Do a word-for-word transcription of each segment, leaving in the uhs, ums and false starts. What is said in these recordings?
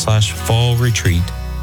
slash fall retreat.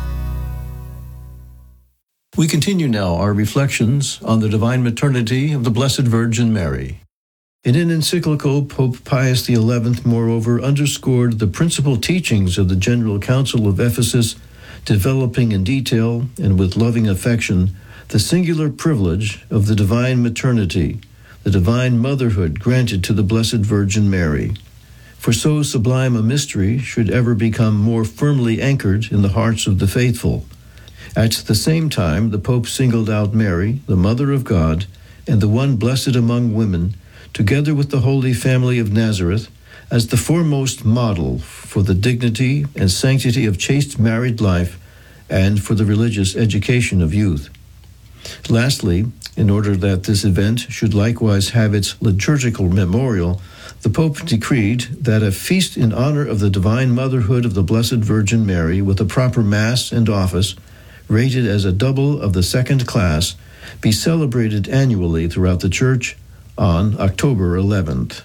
We continue now our reflections on the divine maternity of the Blessed Virgin Mary. In an encyclical, Pope Pius the eleventh, moreover, underscored the principal teachings of the General Council of Ephesus, developing in detail and with loving affection the singular privilege of the divine maternity, the divine motherhood granted to the Blessed Virgin Mary. For so sublime a mystery should ever become more firmly anchored in the hearts of the faithful. At the same time, the Pope singled out Mary, the Mother of God, and the one blessed among women, together with the Holy Family of Nazareth, as the foremost model for the dignity and sanctity of chaste married life and for the religious education of youth. Lastly, in order that this event should likewise have its liturgical memorial, the Pope decreed that a feast in honor of the divine motherhood of the Blessed Virgin Mary with a proper Mass and office, rated as a double of the second class, be celebrated annually throughout the Church on October eleventh.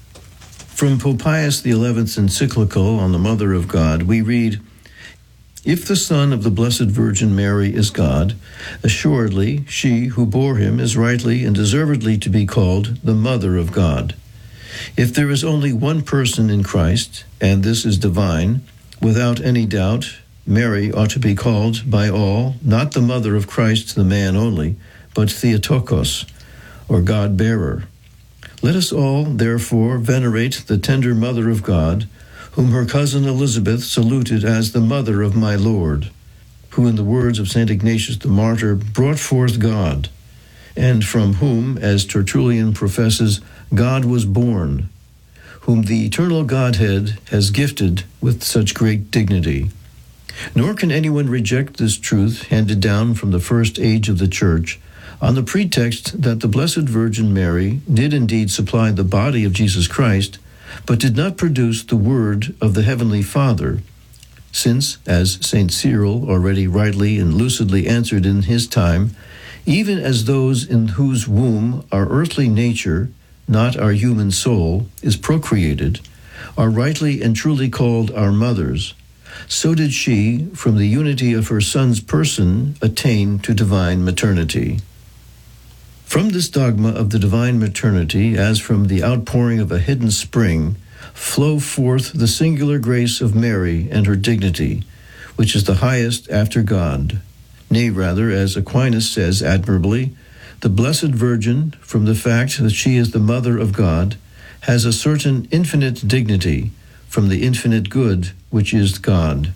From Pope Pius the eleventh's encyclical on the Mother of God, we read, "If the Son of the Blessed Virgin Mary is God, assuredly she who bore him is rightly and deservedly to be called the Mother of God. If there is only one person in Christ, and this is divine, without any doubt, Mary ought to be called by all, not the mother of Christ the man only, but Theotokos, or God-bearer. Let us all, therefore, venerate the tender Mother of God, whom her cousin Elizabeth saluted as the Mother of my Lord, who, in the words of Saint Ignatius the Martyr, brought forth God, and from whom, as Tertullian professes, God was born, whom the eternal Godhead has gifted with such great dignity. Nor can anyone reject this truth handed down from the first age of the Church on the pretext that the Blessed Virgin Mary did indeed supply the body of Jesus Christ, but did not produce the Word of the Heavenly Father, since, as Saint Cyril already rightly and lucidly answered in his time, even as those in whose womb our earthly nature, not our human soul, is procreated, are rightly and truly called our mothers, so did she, from the unity of her Son's person, attain to divine maternity. From this dogma of the divine maternity, as from the outpouring of a hidden spring, flow forth the singular grace of Mary and her dignity, which is the highest after God. Nay, rather, as Aquinas says admirably, the Blessed Virgin, from the fact that she is the Mother of God, has a certain infinite dignity from the infinite good which is God.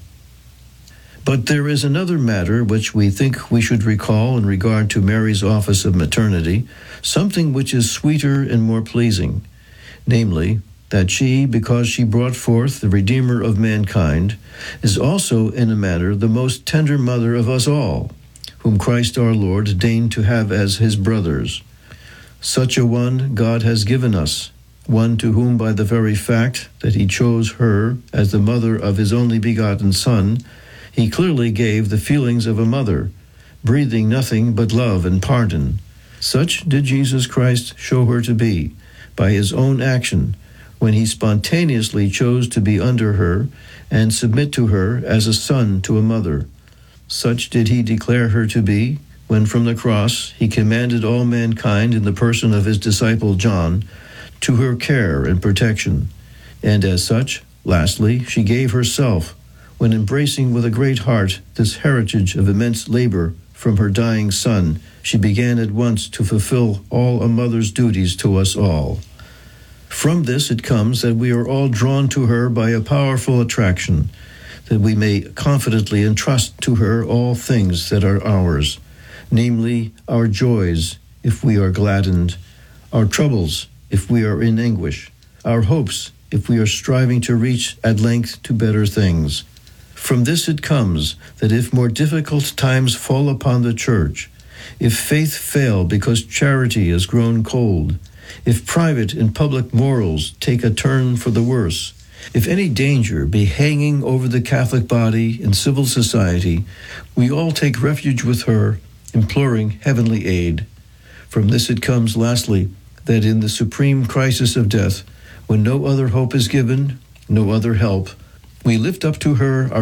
But there is another matter which we think we should recall in regard to Mary's office of maternity, something which is sweeter and more pleasing, namely, that she, because she brought forth the Redeemer of mankind, is also in a manner the most tender mother of us all, whom Christ our Lord deigned to have as his brothers. Such a one God has given us, one to whom by the very fact that he chose her as the mother of his only begotten Son, he clearly gave the feelings of a mother, breathing nothing but love and pardon. Such did Jesus Christ show her to be, by his own action, when he spontaneously chose to be under her and submit to her as a son to a mother. Such did he declare her to be, when from the cross he commanded all mankind in the person of his disciple John to her care and protection. And as such, lastly, she gave herself, when embracing with a great heart this heritage of immense labor from her dying Son, she began at once to fulfill all a mother's duties to us all. From this it comes that we are all drawn to her by a powerful attraction, that we may confidently entrust to her all things that are ours, namely our joys, if we are gladdened, our troubles, if we are in anguish, our hopes, if we are striving to reach at length to better things. From this it comes that if more difficult times fall upon the Church, if faith fail because charity has grown cold, if private and public morals take a turn for the worse, if any danger be hanging over the Catholic body and civil society, we all take refuge with her, imploring heavenly aid. From this it comes, lastly, that in the supreme crisis of death, when no other hope is given, no other help, we lift up to her our